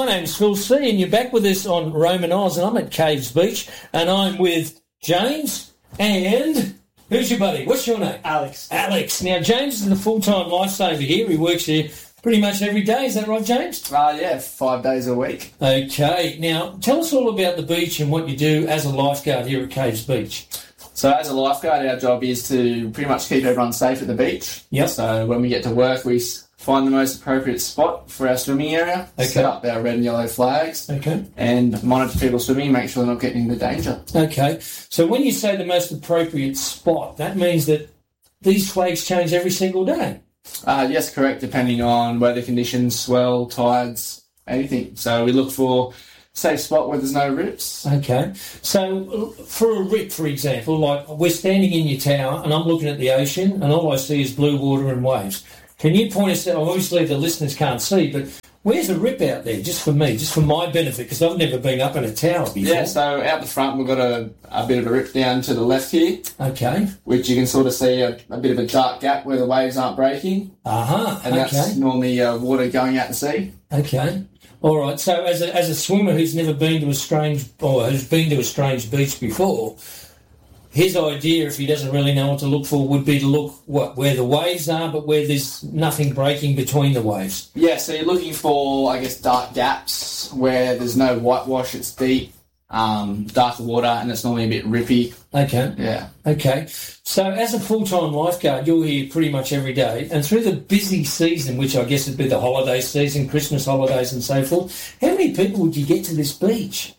name's Phil C, and you're back with us on Roman Oz, and I'm at Caves Beach, and I'm with James and... Who's your buddy? What's your name? Alex. Alex. Now, James is a full-time lifesaver here. He works here pretty much every day. Is that right, James? Yeah, 5 days a week. Okay. Now, tell us all about the beach and what you do as a lifeguard here at Caves Beach. So as a lifeguard, our job is to pretty much keep everyone safe at the beach. Yep. So when we get to work, we find the most appropriate spot for our swimming area, set up our red and yellow flags, and monitor people swimming, make sure they're not getting into danger. Okay. So when you say the most appropriate spot, that means that these flags change every single day? Yes, correct, depending on weather conditions, swell, tides, anything. So we look for safe spot where there's no rips. Okay. So for a rip, for example, like we're standing in your tower and I'm looking at the ocean and all I see is blue water and waves. Can you point us out, obviously the listeners can't see, but where's a rip out there, just for me, just for my benefit, because I've never been up in a tower before? Yeah, so out the front we've got a bit of a rip down to the left here. Okay. Which you can sort of see a bit of a dark gap where the waves aren't breaking. And that's normally water going out to sea. Okay. All right. So as a swimmer who's never been to a strange, or who's been to a strange beach before, his idea, if he doesn't really know what to look for, would be to look where the waves are, but where there's nothing breaking between the waves. Yeah. So you're looking for, I guess, dark gaps where there's no whitewash. It's deep, darker water, and it's normally a bit rippy. Okay. Yeah. Okay. So as a full-time lifeguard, you're here pretty much every day, and through the busy season, which I guess would be the holiday season, Christmas holidays and so forth, how many people would you get to this beach?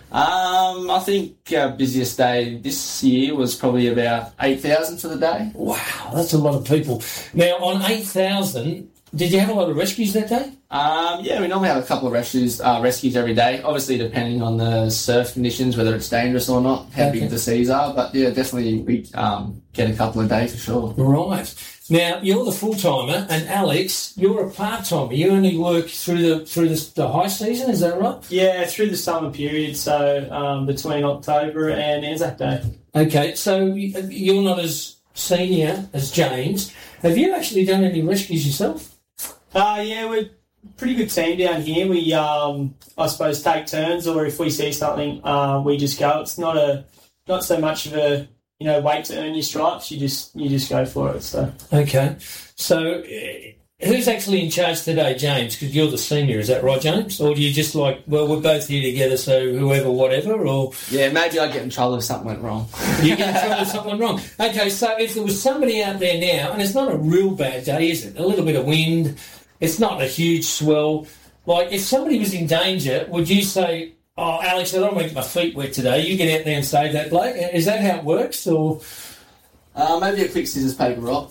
I think our busiest day this year was probably about 8,000 for the day. Wow, that's a lot of people. Now, on 8,000, did you have a lot of rescues that day? Yeah, we normally have a couple of rescues every day, obviously depending on the surf conditions, whether it's dangerous or not, how big the seas are. But yeah, definitely we get a couple a day for sure. Right. Now, you're the full-timer, and Alex, you're a part-timer. You only work through the high season, is that right? Yeah, through the summer period, so between October and Anzac Day. Okay, so you're not as senior as James. Have you actually done any rescues yourself? Yeah, we're a pretty good team down here. We, I suppose, take turns, or if we see something, we just go. It's not so much of a wait to earn your stripes. You just go for it. So okay. So who's actually in charge today, James? Because you're the senior, is that right, James? Or do you just like, well, we're both here together, so whoever, whatever? Or yeah, maybe I'd get in trouble if something went wrong. You get in trouble if something went wrong. Okay, so if there was somebody out there now, and it's not a real bad day, is it? A little bit of wind. It's not a huge swell. Like, if somebody was in danger, would you say, oh, Alex, I don't want to get my feet wet today. You get out there and save that bloke? Is that how it works? Or maybe a quick scissors, paper, rock.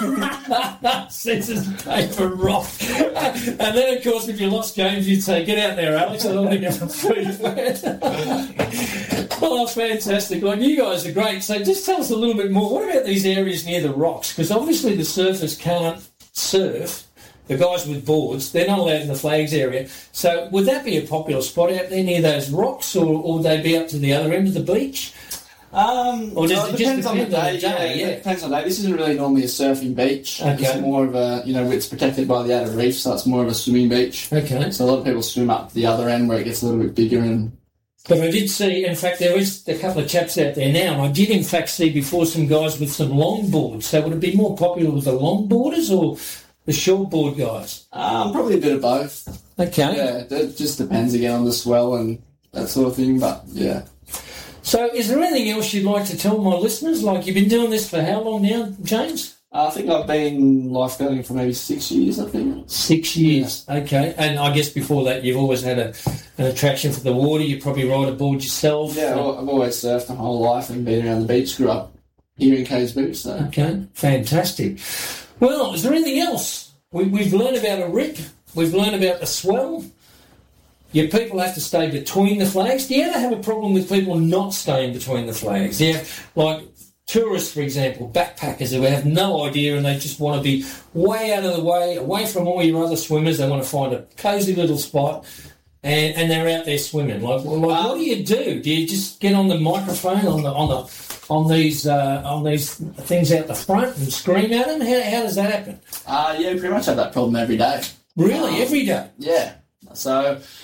Scissors, paper, rock. And then, of course, if you lost games, you'd say, get out there, Alex. I don't want to get my feet wet. Oh, fantastic. Like, you guys are great. So just tell us a little bit more. What about these areas near the rocks? Because obviously the surfers can't surf. The guys with boards, they're not allowed in the flags area. So would that be a popular spot out there near those rocks, or would they be up to the other end of the beach? Or does it depends on the day? Yeah, it depends on the day. This isn't really normally a surfing beach. Okay. It's more of a, it's protected by the outer reef, so it's more of a swimming beach. Okay. So a lot of people swim up the other end where it gets a little bit bigger. But I did see, in fact, there is a couple of chaps out there now, and I did in fact see before some guys with some longboards. So would it be more popular with the longboarders or the shortboard guys? Probably a bit of both. Okay. Yeah, it just depends again on the swell and that sort of thing, but yeah. So is there anything else you'd like to tell my listeners? Like, you've been doing this for how long now, James? I think I've been lifeguarding for maybe 6 years, I think. 6 years, yeah. Okay. And I guess before that you've always had an attraction for the water. You probably ride a board yourself. Yeah, I've always surfed my whole life and been around the beach. Grew up here in Caves Beach. So. Okay, fantastic. Well, is there anything else? We've learned about a rip. We've learned about the swell. Your people have to stay between the flags. Do you ever have a problem with people not staying between the flags? Yeah, like tourists, for example, backpackers who have no idea and they just want to be way out of the way, away from all your other swimmers. They want to find a cosy little spot and they're out there swimming. Like what do you do? Do you just get on the microphone on these things out the front and scream at them? How does that happen? Yeah, we pretty much have that problem every day. Really, every day? Yeah. So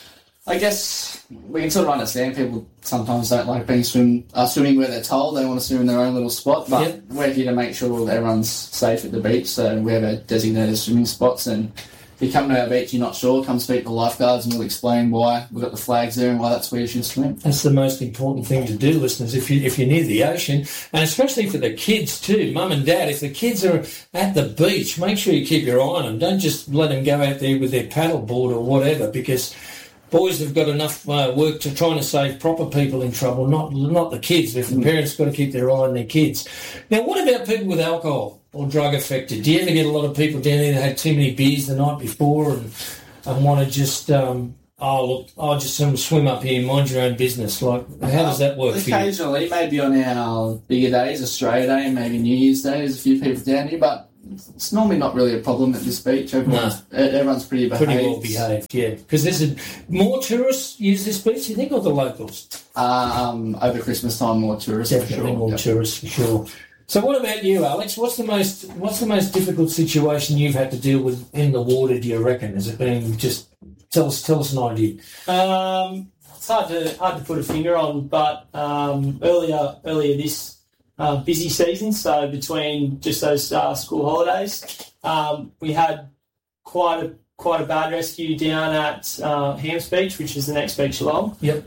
I guess we can sort of understand people sometimes don't like being swimming where they're told. They want to swim in their own little spot, but we're here to make sure that everyone's safe at the beach. So we have our designated swimming spots, and if you come to our beach, you're not sure, come speak to the lifeguards and we'll explain why we've got the flags there and why that's where you should swim. That's the most important thing to do, listeners, if you're near the ocean, and especially for the kids too. Mum and Dad, if the kids are at the beach, make sure you keep your eye on them. Don't just let them go out there with their paddleboard or whatever, because boys have got enough work to trying to save proper people in trouble, not the kids. If the parents got to keep their eye on their kids. Now, what about people with alcohol or drug affected? Do you ever get a lot of people down there that had too many beers the night before and want to just, I'll just swim up here, mind your own business? Like, how does that work for you? Occasionally, maybe on our bigger days, Australia Day and maybe New Year's Day, there's a few people down here, but it's normally not really a problem at this beach. Everyone's pretty behaved. Pretty well behaved, yeah. Because there's more tourists use this beach, you think, or the locals? Over Christmas time, more tourists. Definitely for sure. more tourists for sure. So what about you, Alex? What's the most difficult situation you've had to deal with in the water, do you reckon? Has it been just tell us an idea? It's hard to put a finger on, but earlier this busy season, so between just those school holidays, we had quite a bad rescue down at Hams Beach, which is the next beach along. Yep.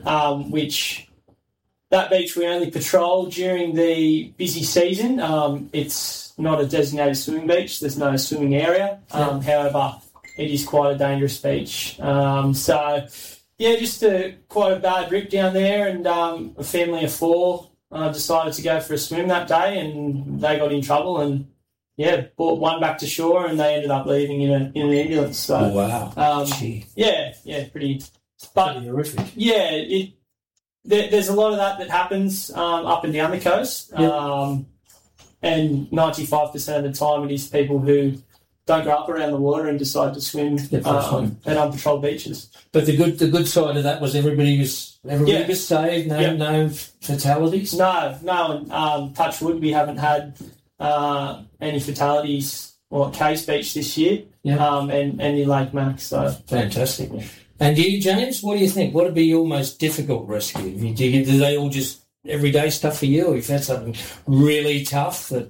That beach we only patrol during the busy season. It's not a designated swimming beach. There's no swimming area. However, it is quite a dangerous beach. So, yeah, just quite a bad rip down there, and a family of four decided to go for a swim that day, and they got in trouble and, brought one back to shore, and they ended up leaving in an ambulance. So, oh, wow. Pretty... But, pretty horrific. Yeah, there's a lot of that happens up and down the coast, and 95% of the time it is people who don't grow up around the water and decide to swim at unpatrolled beaches. But the good side of that was everybody was saved, no fatalities? No, and touch wood, we haven't had any fatalities at Case Beach this year, and near Lake Mac. So fantastic. And you, James, what do you think? What would be your most difficult rescue? Do they all just everyday stuff for you, or you've had something really tough that...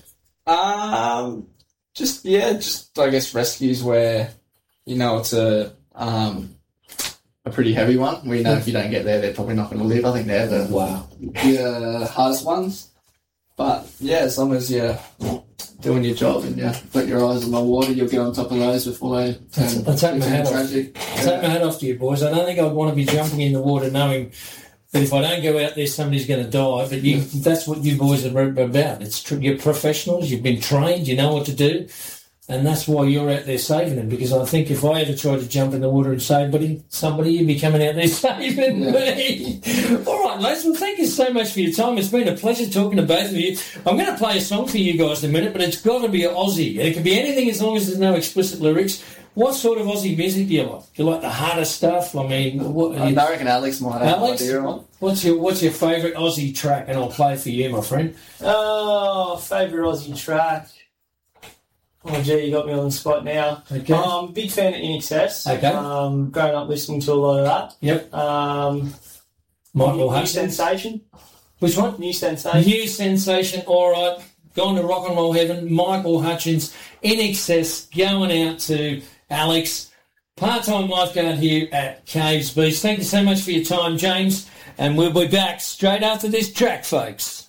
Just I guess rescues where it's a pretty heavy one. We know if you don't get there, they're probably not going to live. I think they're the hardest ones. But as long as you're doing your job and you put your eyes on the water, you'll get on top of those before they turn tragic. I take my hat off to you boys. I don't think I'd want to be jumping in the water knowing that if I don't go out there, somebody's going to die. But that's what you boys are about. You're professionals. You've been trained. You know what to do. And that's why you're out there saving them, because I think if I ever tried to jump in the water and save somebody, you'd be coming out there saving me. All right, lads, well, thank you so much for your time. It's been a pleasure talking to both of you. I'm going to play a song for you guys in a minute, but it's got to be an Aussie. And it can be anything as long as there's no explicit lyrics. What sort of Aussie music do you like? Do you like the harder stuff? I mean, I reckon Alex might have an idea on. What's your favourite Aussie track? And I'll play for you, my friend. Oh, favourite Aussie track. Oh, gee, you got me on the spot now. Okay. Big fan of In Excess. Okay. Growing up listening to a lot of that. Yep. Michael Hutchins. New Sensation. Which one? New Sensation. New Sensation. All right. Gone to rock and roll heaven. Michael Hutchins. In Excess. Going out to Alex. Part-time lifeguard here at Caves Beach. Thank you so much for your time, James. And we'll be back straight after this track, folks.